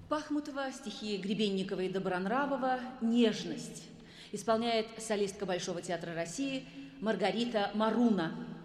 Пахмутова, стихи Гребенникова и Добронравова «Нежность». Исполняет солистка Большого театра России Маргарита Маруна.